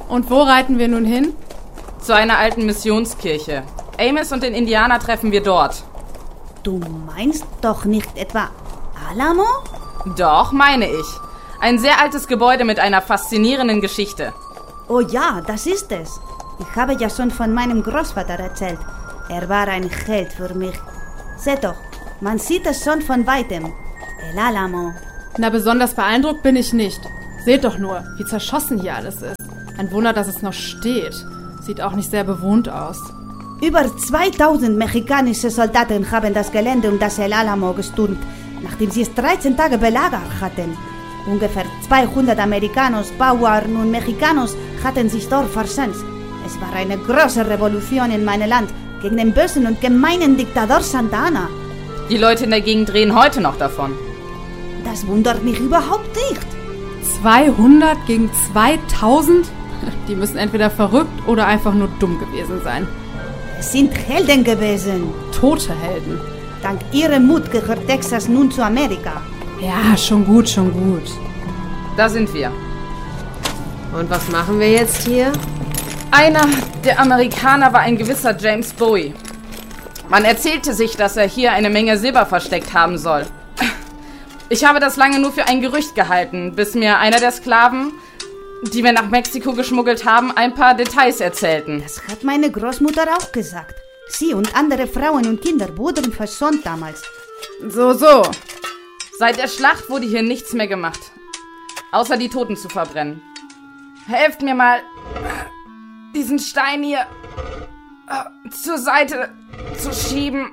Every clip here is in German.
und wo reiten wir nun hin? Zu einer alten Missionskirche. Amos und den Indianer treffen wir dort. Du meinst doch nicht etwa Alamo? Doch, meine ich. Ein sehr altes Gebäude mit einer faszinierenden Geschichte. Oh ja, das ist es. Ich habe ja schon von meinem Großvater erzählt. Er war ein Held für mich. Seht doch, man sieht es schon von weitem. El Alamo. Na, besonders beeindruckt bin ich nicht. Seht doch nur, wie zerschossen hier alles ist. Ein Wunder, dass es noch steht. Sieht auch nicht sehr bewohnt aus. Über 2000 mexikanische Soldaten haben das Gelände um das El Alamo gestürmt, nachdem sie es 13 Tage belagert hatten. Ungefähr 200 Amerikanos, Bauern und Mexicanos hatten sich dort verschanzt. Es war eine große Revolution in meinem Land gegen den bösen und gemeinen Diktator Santa Anna. Die Leute in der Gegend drehen heute noch davon. Das wundert mich überhaupt nicht. 200 gegen 2000? Die müssen entweder verrückt oder einfach nur dumm gewesen sein. Es sind Helden gewesen. Tote Helden. Dank ihrem Mut gehört Texas nun zu Amerika. Ja, schon gut, schon gut. Da sind wir. Und was machen wir jetzt hier? Einer der Amerikaner war ein gewisser James Bowie. Man erzählte sich, dass er hier eine Menge Silber versteckt haben soll. Ich habe das lange nur für ein Gerücht gehalten, bis mir einer der Sklaven, die wir nach Mexiko geschmuggelt haben, ein paar Details erzählten. Das hat meine Großmutter auch gesagt. Sie und andere Frauen und Kinder wurden verschont damals. So. Seit der Schlacht wurde hier nichts mehr gemacht, außer die Toten zu verbrennen. Helft mir mal, diesen Stein hier zur Seite zu schieben.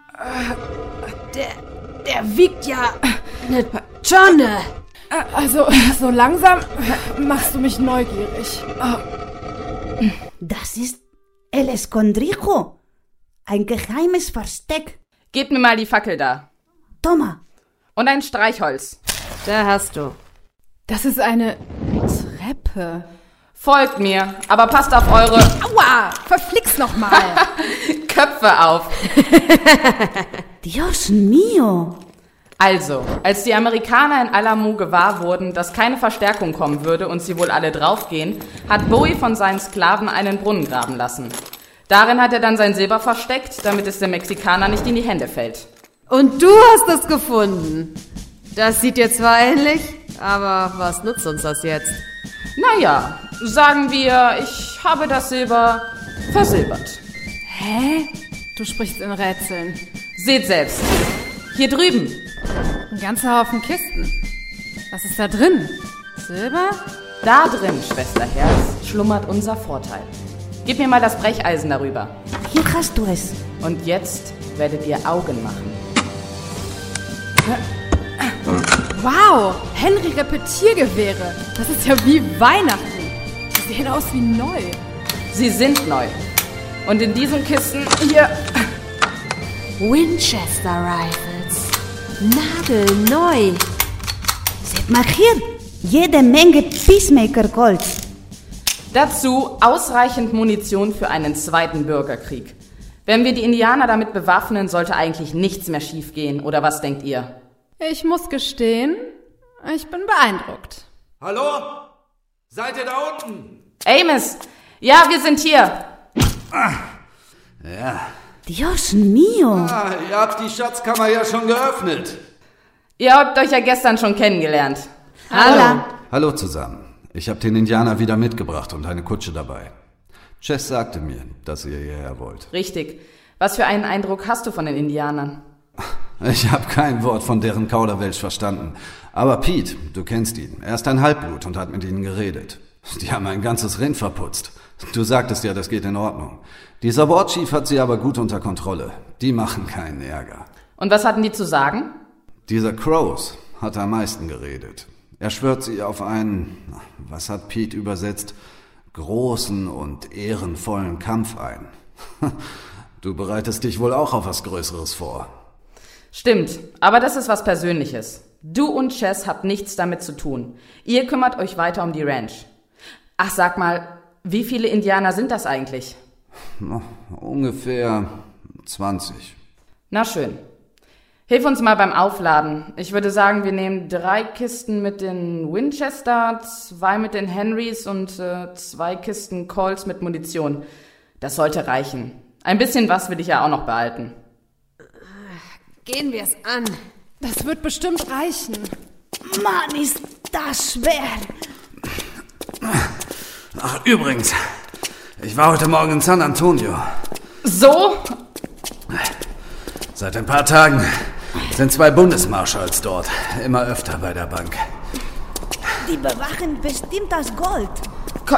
Der wiegt ja eine Tonne. Also, so langsam machst du mich neugierig. Das ist El Escondrijo. Ein geheimes Versteck. Gebt mir mal die Fackel da. Toma. Und ein Streichholz. Da hast du. Das ist eine Treppe. Folgt mir, aber passt auf eure... Aua! Verflixt nochmal! Köpfe auf. Dios mío. Also, als die Amerikaner in Alamo gewahr wurden, dass keine Verstärkung kommen würde und sie wohl alle draufgehen, hat Bowie von seinen Sklaven einen Brunnen graben lassen. Darin hat er dann sein Silber versteckt, damit es dem Mexikaner nicht in die Hände fällt. Und du hast es gefunden. Das sieht dir zwar ähnlich, aber was nutzt uns das jetzt? Naja, sagen wir, ich habe das Silber versilbert. Hä? Du sprichst in Rätseln. Seht selbst. Hier drüben. Ein ganzer Haufen Kisten. Was ist da drin? Silber? Da drin, Schwesterherz, schlummert unser Vorteil. Gib mir mal das Brecheisen darüber. Hier hast du es. Und jetzt werdet ihr Augen machen. Wow, Henry Repetiergewehre. Das ist ja wie Weihnachten. Die sehen aus wie neu. Sie sind neu. Und in diesen Kisten hier... Winchester Rifles. Nagelneu. Seht mal hier. Jede Menge Peacemaker Gold. Dazu ausreichend Munition für einen zweiten Bürgerkrieg. Wenn wir die Indianer damit bewaffnen, sollte eigentlich nichts mehr schiefgehen. Oder was denkt ihr? Ich muss gestehen, ich bin beeindruckt. Hallo? Seid ihr da unten? Amos! Ja, wir sind hier. Ja. Dios mío. Ihr habt die Schatzkammer ja schon geöffnet. Ihr habt euch ja gestern schon kennengelernt. Hallo. Hallo zusammen. Ich habe den Indianer wieder mitgebracht und eine Kutsche dabei. Chess sagte mir, dass ihr hierher wollt. Richtig. Was für einen Eindruck hast du von den Indianern? Ich habe kein Wort von deren Kauderwelsch verstanden. Aber Pete, du kennst ihn. Er ist ein Halbblut und hat mit ihnen geredet. Die haben ein ganzes Rind verputzt. Du sagtest ja, das geht in Ordnung. Dieser Warchief hat sie aber gut unter Kontrolle. Die machen keinen Ärger. Und was hatten die zu sagen? Dieser Crows hat am meisten geredet. Er schwört sie auf einen, was hat Pete übersetzt, großen und ehrenvollen Kampf ein. Du bereitest dich wohl auch auf was Größeres vor. Stimmt, aber das ist was Persönliches. Du und Chess habt nichts damit zu tun. Ihr kümmert euch weiter um die Ranch. Ach, sag mal, wie viele Indianer sind das eigentlich? Ungefähr 20. Na schön. Hilf uns mal beim Aufladen. Ich würde sagen, wir nehmen 3 Kisten mit den Winchester, 2 mit den Henrys und 2 Kisten Colts mit Munition. Das sollte reichen. Ein bisschen was will ich ja auch noch behalten. Gehen wir es an. Das wird bestimmt reichen. Mann, ist das schwer. Ach, übrigens, ich war heute Morgen in San Antonio. So? Seit ein paar Tagen sind 2 Bundesmarschalls dort. Immer öfter bei der Bank. Die bewachen bestimmt das Gold.